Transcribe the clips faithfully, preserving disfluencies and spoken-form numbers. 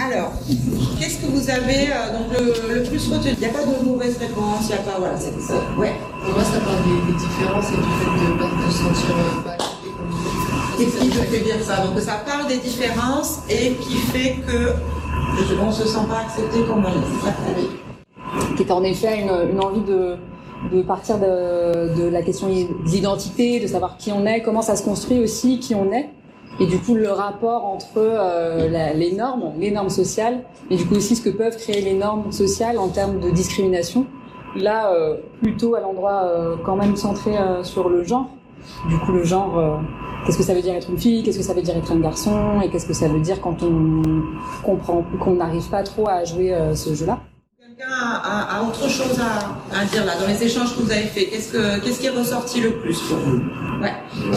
Alors, qu'est-ce que vous avez euh, donc le, le plus retenu? Il n'y a pas de mauvaise réponse, il n'y a pas... Voilà, c'est ça. Ouais. Pour moi, ça parle des, des différences et du fait de ne pas se sentir pas accepté comme... Qu'est-ce qui te fait dire ça? Donc ça parle des différences et qui fait que on ne se sent pas accepté comme on est. Qui est en effet une, une envie de, de partir de, de la question de l'identité, de savoir qui on est, comment ça se construit aussi, qui on est. Et du coup, le rapport entre euh, la, les normes, les normes sociales, et du coup aussi ce que peuvent créer les normes sociales en termes de discrimination. Là, euh, plutôt à l'endroit euh, quand même centré euh, sur le genre. Du coup, le genre, euh, qu'est-ce que ça veut dire être une fille, qu'est-ce que ça veut dire être un garçon, et qu'est-ce que ça veut dire quand on comprend qu'on n'arrive pas trop à jouer euh, ce jeu-là. Quelqu'un a, a, a autre chose à, à dire là, dans les échanges que vous avez faits, qu'est-ce, que, qu'est-ce qui est ressorti le plus pour vous? Ouais.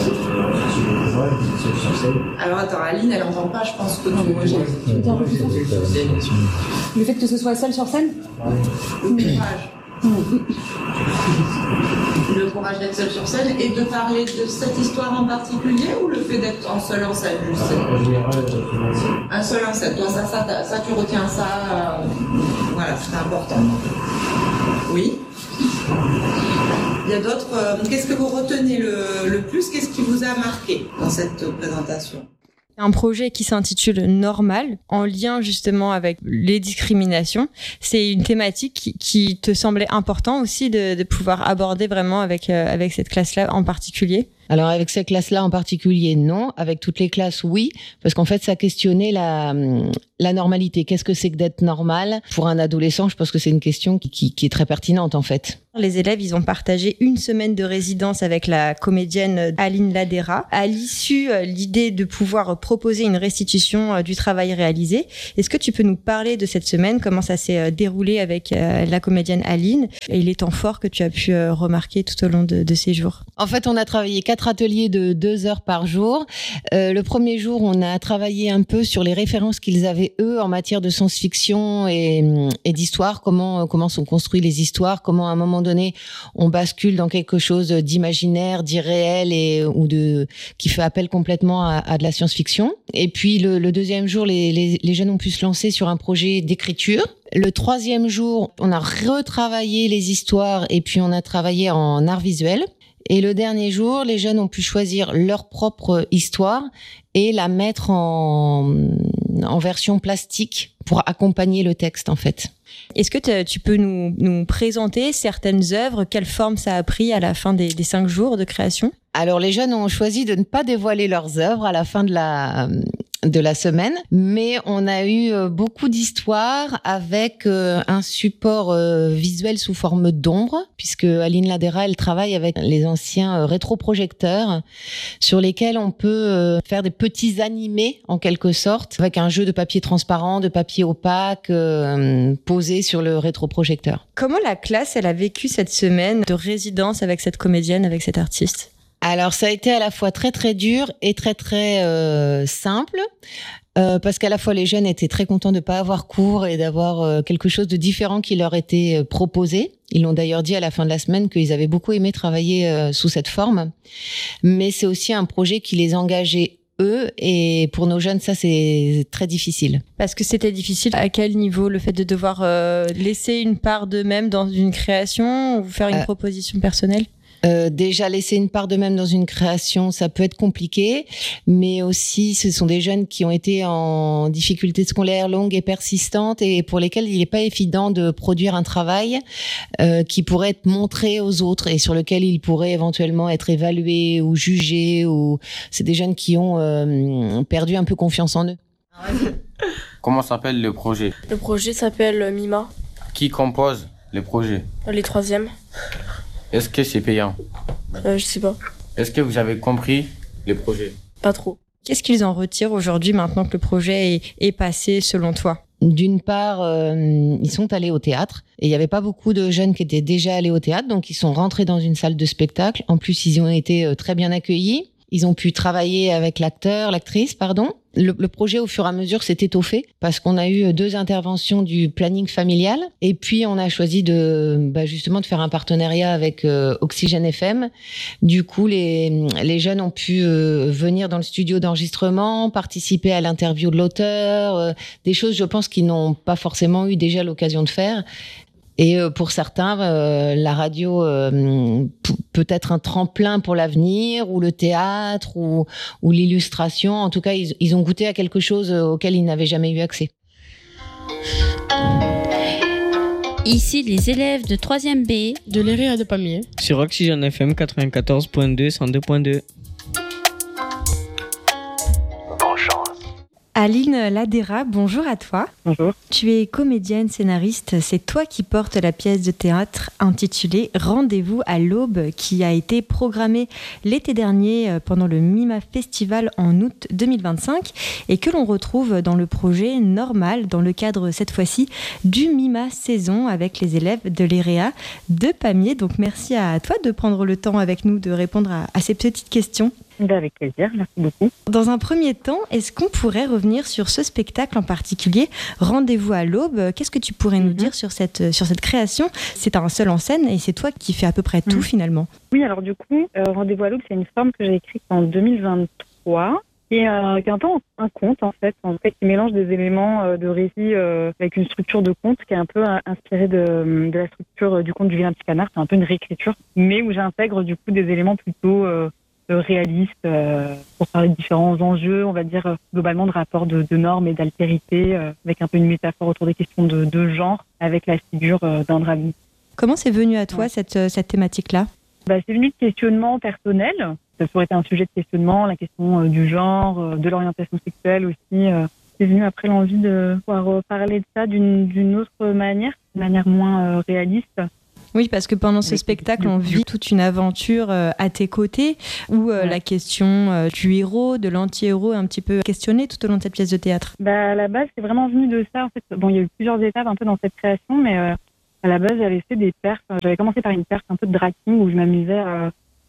Alors attends, Aline, elle n'entend pas, je pense que non, mais moi j'ai... Le fait que ce soit seule sur scène? Le courage. Le courage d'être seul sur scène et de parler de cette histoire en particulier ou le fait d'être en seul en scène, juste un seul en scène. Toi, ça, ça, ça, tu retiens ça. Euh, voilà, c'est important. Oui. Il y a d'autres. Euh, qu'est-ce que vous retenez le, le plus? Qu'est-ce qui vous a marqué dans cette présentation? Un projet qui s'intitule Normal, en lien justement avec les discriminations. C'est une thématique qui, qui te semblait important aussi de, de pouvoir aborder vraiment avec, euh, avec cette classe-là en particulier? Alors avec cette classe-là en particulier, non. Avec toutes les classes, oui. Parce qu'en fait, ça questionnait la, la normalité. Qu'est-ce que c'est que d'être normal? Pour un adolescent, je pense que c'est une question qui, qui, qui est très pertinente en fait. Les élèves, ils ont partagé une semaine de résidence avec la comédienne Aline Ladera. À l'issue, l'idée de pouvoir proposer une restitution du travail réalisé. Est-ce que tu peux nous parler de cette semaine? Comment ça s'est déroulé avec la comédienne Aline et les temps forts que tu as pu remarquer tout au long de, de ces jours? En fait, on a travaillé quatre ateliers de deux heures par jour. Euh, le premier jour, on a travaillé un peu sur les références qu'ils avaient, eux, en matière de science-fiction et, et d'histoire. Comment, comment sont construites les histoires, comment à un moment donné, on bascule dans quelque chose d'imaginaire, d'irréel et, ou de, qui fait appel complètement à, à de la science-fiction. Et puis, le, le deuxième jour, les, les, les jeunes ont pu se lancer sur un projet d'écriture. Le troisième jour, on a retravaillé les histoires et puis on a travaillé en art visuel. Et le dernier jour, les jeunes ont pu choisir leur propre histoire et la mettre en, en version plastique pour accompagner le texte, en fait. Est-ce que tu peux nous, nous présenter certaines œuvres? Quelle forme ça a pris à la fin des, des cinq jours de création? Alors, les jeunes ont choisi de ne pas dévoiler leurs œuvres à la fin de la... de la semaine, mais on a eu beaucoup d'histoires avec un support visuel sous forme d'ombre, puisque Aline Ladera, elle travaille avec les anciens rétroprojecteurs sur lesquels on peut faire des petits animés en quelque sorte, avec un jeu de papier transparent, de papier opaque euh, posé sur le rétroprojecteur. Comment la classe, elle a vécu cette semaine de résidence avec cette comédienne, avec cet artiste ? Alors, ça a été à la fois très, très dur et très, très euh, simple, euh, parce qu'à la fois, les jeunes étaient très contents de ne pas avoir cours et d'avoir euh, quelque chose de différent qui leur était proposé. Ils l'ont d'ailleurs dit à la fin de la semaine qu'ils avaient beaucoup aimé travailler euh, sous cette forme. Mais c'est aussi un projet qui les engageait eux, et pour nos jeunes, ça, c'est très difficile. Parce que c'était difficile à quel niveau, le fait de devoir euh, laisser une part d'eux-mêmes dans une création ou faire une euh... proposition personnelle ? Euh, déjà, laisser une part d'eux-mêmes dans une création, ça peut être compliqué, mais aussi, ce sont des jeunes qui ont été en difficulté scolaire longue et persistante et pour lesquels il n'est pas évident de produire un travail euh, qui pourrait être montré aux autres et sur lequel ils pourraient éventuellement être évalués ou jugés. Ou... C'est des jeunes qui ont euh, perdu un peu confiance en eux. Comment s'appelle le projet ? Le projet s'appelle Mima. Qui compose le projet ? Les troisièmes. Est-ce que c'est payant ? euh, Je sais pas. Est-ce que vous avez compris le projet ? Pas trop. Qu'est-ce qu'ils en retirent aujourd'hui maintenant que le projet est, est passé selon toi ? D'une part, euh, ils sont allés au théâtre et il n'y avait pas beaucoup de jeunes qui étaient déjà allés au théâtre, donc ils sont rentrés dans une salle de spectacle. En plus, ils y ont été très bien accueillis. Ils ont pu travailler avec l'acteur, l'actrice, pardon. Le, le projet, au fur et à mesure, s'est étoffé parce qu'on a eu deux interventions du planning familial. Et puis, on a choisi de, bah, justement, de faire un partenariat avec euh, Oxygène F M. Du coup, les, les jeunes ont pu euh, venir dans le studio d'enregistrement, participer à l'interview de l'auteur, euh, des choses, je pense, qu'ils n'ont pas forcément eu déjà l'occasion de faire. Et pour certains, euh, la radio euh, p- peut être un tremplin pour l'avenir, ou le théâtre, ou, ou l'illustration. En tout cas, ils, ils ont goûté à quelque chose auquel ils n'avaient jamais eu accès. Ici, les élèves de troisième B de l'E R E A de Pamiers sur Oxygène F M quatre-vingt-quatorze virgule deux, cent deux virgule deux. Aline Ladera, bonjour à toi. Bonjour. Tu es comédienne, scénariste. C'est toi qui portes la pièce de théâtre intitulée Rendez-vous à l'aube, qui a été programmée l'été dernier pendant le Mima Festival en août deux mille vingt-cinq et que l'on retrouve dans le projet Normal, dans le cadre cette fois-ci du Mima Saison avec les élèves de l'E R E A de Pamiers. Donc merci à toi de prendre le temps avec nous de répondre à, à ces petites questions. Avec plaisir, merci beaucoup. Dans un premier temps, est-ce qu'on pourrait revenir sur ce spectacle en particulier, Rendez-vous à l'aube? Qu'est-ce que tu pourrais nous mm-hmm. dire sur cette, sur cette création? C'est un seul en scène et c'est toi qui fais à peu près tout mm. finalement. Oui, alors du coup, euh, Rendez-vous à l'aube, c'est une forme que j'ai écrite en deux mille vingt-trois et euh, qui est un peu un conte en fait, en fait qui mélange des éléments euh, de récit euh, avec une structure de conte qui est un peu euh, inspirée de, de la structure euh, du conte du vilain petit canard. C'est un peu une réécriture, mais où j'intègre du coup des éléments plutôt... Euh, réaliste euh, pour parler de différents enjeux, on va dire euh, globalement de rapport de, de normes et d'altérité, euh, avec un peu une métaphore autour des questions de, de genre, avec la figure euh, d'un dragon. Comment c'est venu à toi ouais. cette, cette thématique-là? Bah, c'est venu de questionnements personnels. Ça aurait été un sujet de questionnement, la question euh, du genre, euh, de l'orientation sexuelle aussi. Euh. C'est venu après l'envie de pouvoir parler de ça d'une, d'une autre manière, d'une manière moins euh, réaliste. Oui, parce que pendant ce spectacle, on vit toute une aventure euh, à tes côtés, où euh, ouais. la question euh, du héros, de l'anti-héros est un petit peu questionnée tout au long de cette pièce de théâtre. Bah, à la base, c'est vraiment venu de ça. En fait, bon, il y a eu plusieurs étapes un peu dans cette création, mais euh, à la base, j'avais fait des perfs. J'avais commencé par une perf un peu de drag king, où je m'amusais à,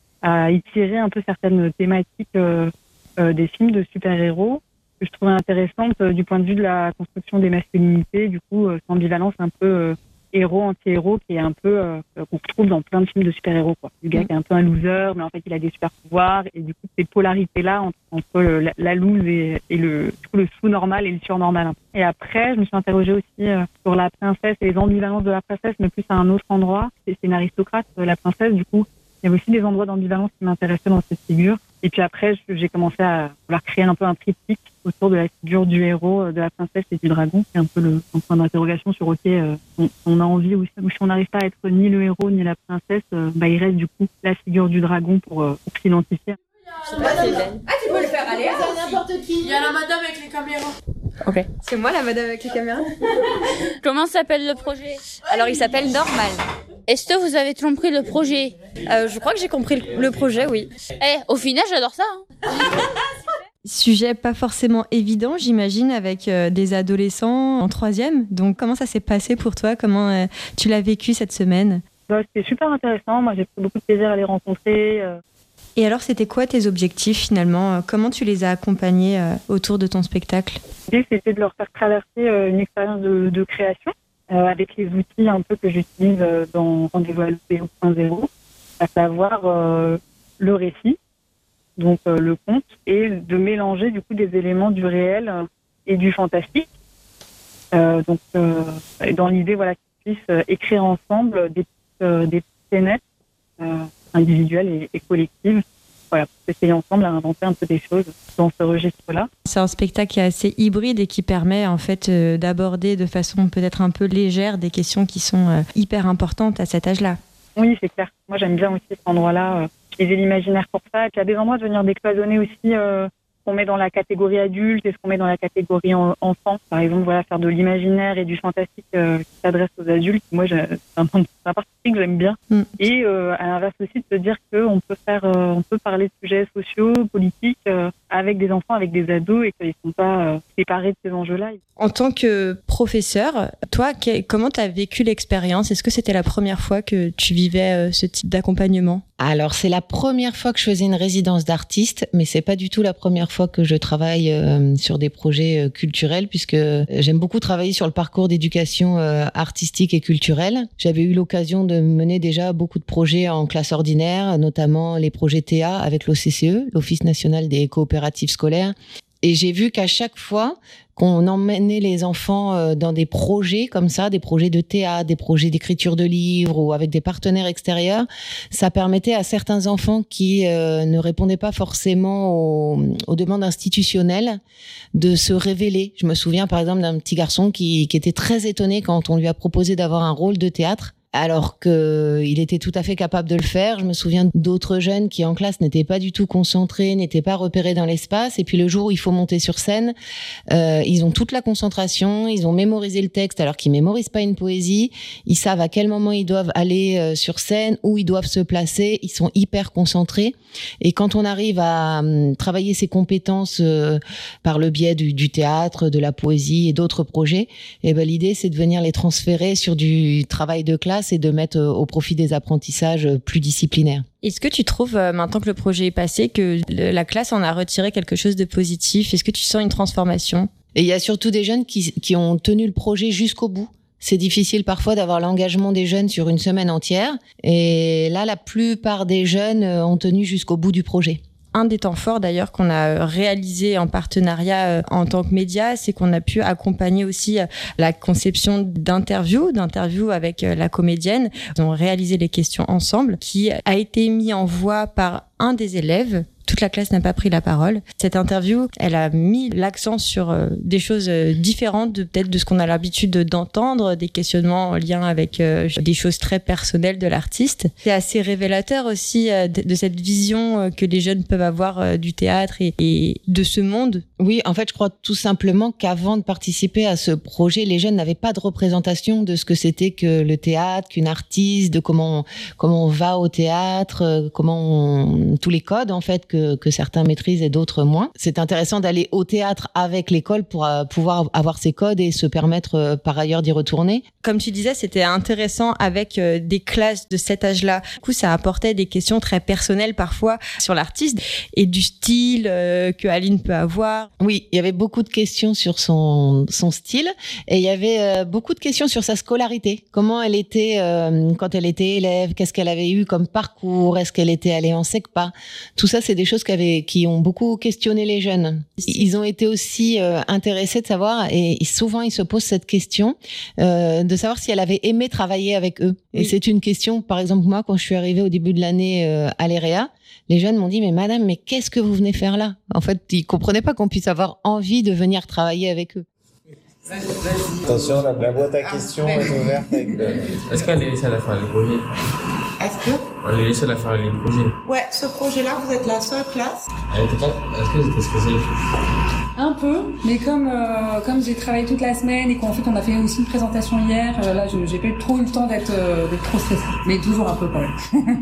à étirer un peu certaines thématiques euh, euh, des films de super-héros que je trouvais intéressantes euh, du point de vue de la construction des masculinités, du coup, euh, cette ambivalence un peu... Euh, héros, anti-héros, qui est un peu euh, qu'on retrouve dans plein de films de super-héros, quoi. Du gars mmh. qui est un peu un loser, mais en fait il a des super-pouvoirs, et du coup ces polarités-là entre, entre le, la, la loose et, et le, du coup, le sous-normal et le surnormal. Et après, je me suis interrogée aussi euh, sur la princesse et les ambivalences de la princesse, mais plus à un autre endroit. C'est, c'est une aristocrate, euh, la princesse, du coup. Il y avait aussi des endroits d'ambivalence qui m'intéressaient dans cette figure. Et puis après, j'ai commencé à vouloir créer un peu un triptyque autour de la figure du héros, de la princesse et du dragon. C'est un peu le un point d'interrogation sur, ok, euh, on, on a envie aussi, ou si on n'arrive pas à être ni le héros ni la princesse, euh, bah, il reste du coup la figure du dragon pour, euh, pour s'identifier. Ah, tu peux le faire aller, hein, n'importe qui. Il y a la madame avec les caméras. Ok. C'est moi la madame avec les caméras. Comment s'appelle le projet? Alors il s'appelle Normal. Est-ce que vous avez compris le projet? euh, Je crois que j'ai compris le, le projet, oui. Eh, au final, j'adore ça. Hein. Sujet pas forcément évident, j'imagine, avec euh, des adolescents en troisième. Donc comment ça s'est passé pour toi? Comment euh, tu l'as vécu cette semaine? Bah, c'était super intéressant. Moi, j'ai pris beaucoup de plaisir à les rencontrer. Euh... Et alors, c'était quoi tes objectifs finalement? Comment tu les as accompagnés euh, autour de ton spectacle? L'idée, c'était de leur faire traverser euh, une expérience de, de création euh, avec les outils un peu que j'utilise euh, dans Rendez-vous à l'aube deux point zéro, à savoir euh, le récit, donc euh, le conte, et de mélanger du coup des éléments du réel euh, et du fantastique. Euh, donc, euh, dans l'idée, voilà, qu'ils puissent euh, écrire ensemble des, euh, des scénettes euh, individuelles et, et collectives. Voilà, pour essayer ensemble à inventer un peu des choses dans ce registre-là. C'est un spectacle qui est assez hybride et qui permet en fait euh, d'aborder de façon peut-être un peu légère des questions qui sont euh, hyper importantes à cet âge-là. Oui, c'est clair. Moi, j'aime bien aussi cet endroit-là. Euh, j'ai l'imaginaire pour ça. Et puis, il y a des endroits de venir décloisonner aussi euh, ce qu'on met dans la catégorie adulte et ce qu'on met dans la catégorie en, enfant. Par exemple, voilà, faire de l'imaginaire et du fantastique euh, qui s'adresse aux adultes. Moi, j'ai, c'est un, c'est un parti que j'aime bien. Mm. Et euh, à l'inverse aussi, de se dire qu'on peut faire, euh, on peut parler de sujets sociaux, politiques, euh, avec des enfants, avec des ados, et qu'ils ne sont pas euh, séparés de ces enjeux-là. En tant que professeur, toi, que, comment tu as vécu l'expérience ? Est-ce que c'était la première fois que tu vivais euh, ce type d'accompagnement ? Alors, c'est la première fois que je faisais une résidence d'artiste, mais c'est pas du tout la première fois que je travaille euh, sur des projets euh, culturels, puisque j'aime beaucoup travailler sur le parcours d'éducation euh, artistique et culturelle. J'avais eu l'occasion de mener déjà beaucoup de projets en classe ordinaire, notamment les projets T A avec l'O C C E, l'Office national des coopératives scolaires. Et j'ai vu qu'à chaque fois qu'on emmenait les enfants dans des projets comme ça, des projets de théâtre, des projets d'écriture de livres ou avec des partenaires extérieurs, ça permettait à certains enfants qui euh, ne répondaient pas forcément aux, aux demandes institutionnelles de se révéler. Je me souviens par exemple d'un petit garçon qui, qui était très étonné quand on lui a proposé d'avoir un rôle de théâtre, alors qu'il était tout à fait capable de le faire. Je me souviens d'autres jeunes qui en classe n'étaient pas du tout concentrés, n'étaient pas repérés dans l'espace. Et puis le jour où il faut monter sur scène, euh, ils ont toute la concentration, ils ont mémorisé le texte alors qu'ils mémorisent pas une poésie. Ils savent à quel moment ils doivent aller euh, sur scène, où ils doivent se placer. Ils sont hyper concentrés. Et quand on arrive à euh, travailler ces compétences euh, par le biais du, du théâtre, de la poésie et d'autres projets, eh ben l'idée c'est de venir les transférer sur du travail de classe et de mettre au profit des apprentissages plus disciplinaires. Est-ce que tu trouves, maintenant que le projet est passé, que la classe en a retiré quelque chose de positif ? Est-ce que tu sens une transformation ? Et il y a surtout des jeunes qui, qui ont tenu le projet jusqu'au bout. C'est difficile parfois d'avoir l'engagement des jeunes sur une semaine entière. Et là, la plupart des jeunes ont tenu jusqu'au bout du projet. Un des temps forts d'ailleurs qu'on a réalisé en partenariat en tant que média, c'est qu'on a pu accompagner aussi la conception d'interviews, d'interviews avec la comédienne. Ils ont réalisé les questions ensemble, qui a été mis en voix par un des élèves. Toute la classe n'a pas pris la parole. Cette interview, elle a mis l'accent sur euh, des choses euh, différentes de, peut-être de ce qu'on a l'habitude d'entendre, des questionnements en lien avec euh, des choses très personnelles de l'artiste. C'est assez révélateur aussi euh, de, de cette vision euh, que les jeunes peuvent avoir euh, du théâtre et, et de ce monde. Oui, en fait, je crois tout simplement qu'avant de participer à ce projet, les jeunes n'avaient pas de représentation de ce que c'était que le théâtre, qu'une artiste, de comment on, comment on va au théâtre, comment on, tous les codes en fait que Que, que certains maîtrisent et d'autres moins. C'est intéressant d'aller au théâtre avec l'école pour euh, pouvoir avoir ces codes et se permettre euh, par ailleurs d'y retourner. Comme tu disais, c'était intéressant avec euh, des classes de cet âge-là. Du coup, ça apportait des questions très personnelles parfois sur l'artiste et du style euh, que Aline peut avoir. Oui, il y avait beaucoup de questions sur son, son style et il y avait euh, beaucoup de questions sur sa scolarité. Comment elle était euh, quand elle était élève, qu'est-ce qu'elle avait eu comme parcours, est-ce qu'elle était allée en SECPA. Tout ça, c'est des choses qui, avaient, qui ont beaucoup questionné les jeunes. Ils ont été aussi euh, intéressés de savoir, et souvent ils se posent cette question, euh, de savoir si elle avait aimé travailler avec eux. Oui. Et c'est une question, par exemple, moi, quand je suis arrivée au début de l'année euh, à l'E R E A, les jeunes m'ont dit, mais madame, mais qu'est-ce que vous venez faire là ? En fait, ils comprenaient pas qu'on puisse avoir envie de venir travailler avec eux. Attention, la, la boîte à questions est ouverte. Avec le... Est-ce qu'elle est laissée à la fin du projet ? Est-ce que On est laissé à la fin du projet. Ouais, ce projet-là, vous êtes la seule classe. Elle était pas... Est-ce que c'était spécial ? Un peu, mais comme euh, comme j'ai travaillé toute la semaine et qu'en fait on a fait aussi une présentation hier, euh, là je, j'ai pas eu trop eu le temps d'être euh, d'être trop stressée, mais toujours un peu quand même.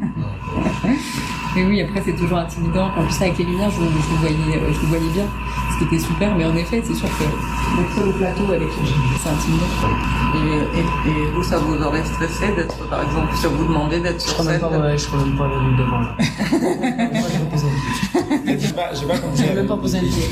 Mais oui, après c'est toujours intimidant. En plus avec les lumières, je, je le voyais, euh, je le voyais bien, ce qui était super. Mais en effet, c'est sûr que d'être au plateau avec les gens, c'est intimidant. Et, et, et vous, ça vous aurait stressé d'être, par exemple, si on vous demandait d'être sur scène ? Je crois même pas, ouais, je crois même pas aller devant là. Moi, je vais poser un pied. J'ai pas, j'ai pas compris. Je vais même pas poser un pied.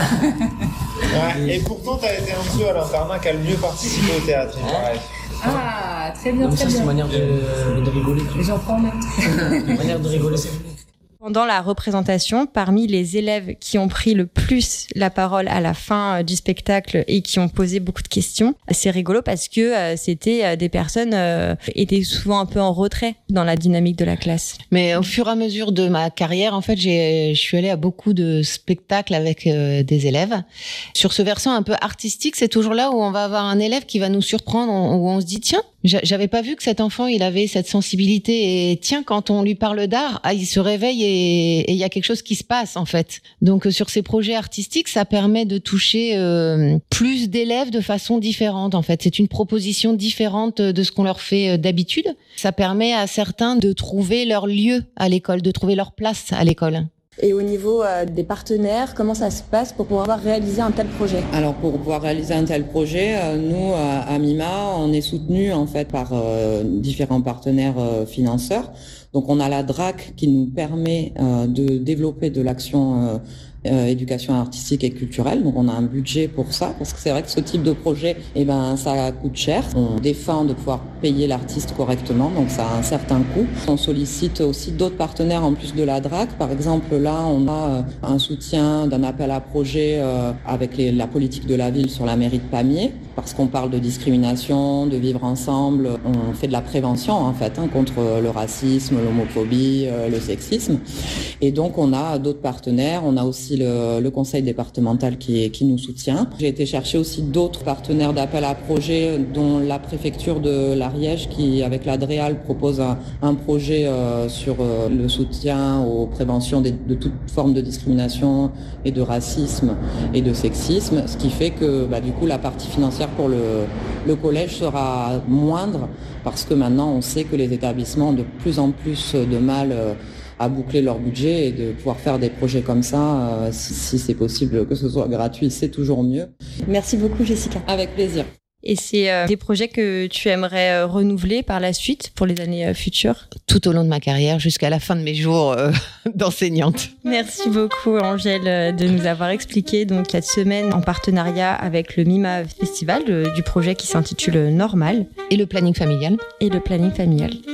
Ouais, et pourtant, t'as été un peu à l'internat qui a le mieux participé au théâtre, il paraît. Ah, très bien, Donc très ça, bien. c'est une manière de, de rigoler. J'en prends note. Une manière de rigoler. Pendant la représentation, parmi les élèves qui ont pris le plus la parole à la fin du spectacle et qui ont posé beaucoup de questions, c'est rigolo parce que euh, c'était euh, des personnes euh, étaient souvent un peu en retrait dans la dynamique de la classe. Mais au fur et à mesure de ma carrière, en fait, j'ai, je suis allée à beaucoup de spectacles avec euh, des élèves. Sur ce versant un peu artistique, c'est toujours là où on va avoir un élève qui va nous surprendre, où on se dit tiens, j'avais pas vu que cet enfant il avait cette sensibilité et tiens, quand on lui parle d'art, ah, il se réveille et il y a quelque chose qui se passe en fait. Donc sur ces projets artistiques, ça permet de toucher euh, plus d'élèves de façon différente en fait. C'est une proposition différente de ce qu'on leur fait d'habitude. Ça permet à certains de trouver leur lieu à l'école, de trouver leur place à l'école. Et au niveau euh, des partenaires, comment ça se passe pour pouvoir réaliser un tel projet? Alors pour pouvoir réaliser un tel projet, euh, nous à, à Mima, on est soutenu en fait par euh, différents partenaires euh, financeurs. Donc on a la D R A C qui nous permet euh, de développer de l'action euh, Euh, éducation artistique et culturelle. Donc on a un budget pour ça, parce que c'est vrai que ce type de projet, eh ben, ça coûte cher. On défend de pouvoir payer l'artiste correctement, donc ça a un certain coût. On sollicite aussi d'autres partenaires en plus de la D R A C. Par exemple, là, on a euh, un soutien d'un appel à projet euh, avec les, la politique de la ville sur la mairie de Pamiers, parce qu'on parle de discrimination, de vivre ensemble. On fait de la prévention, en fait, hein, contre le racisme, l'homophobie, euh, le sexisme. Et donc, on a d'autres partenaires. On a aussi le, le conseil départemental qui, qui nous soutient. J'ai été chercher aussi d'autres partenaires d'appel à projet, dont la préfecture de l'Ariège, qui, avec la DREAL, propose un, un projet euh, sur euh, le soutien aux préventions de, de toute forme de discrimination et de racisme et de sexisme, ce qui fait que, bah, du coup, la partie financière pour le, le collège sera moindre, parce que maintenant, on sait que les établissements ont de plus en plus de mal euh, à boucler leur budget, et de pouvoir faire des projets comme ça, euh, si, si c'est possible que ce soit gratuit, c'est toujours mieux. Merci beaucoup, Jessica. Avec plaisir. Et c'est euh, des projets que tu aimerais euh, renouveler par la suite pour les années euh, futures? Tout au long de ma carrière, jusqu'à la fin de mes jours euh, d'enseignante. Merci beaucoup, Angèle, de nous avoir expliqué donc cette semaine en partenariat avec le Mima Festival, le, du projet qui s'intitule Normal. Et le planning familial. Et le planning familial.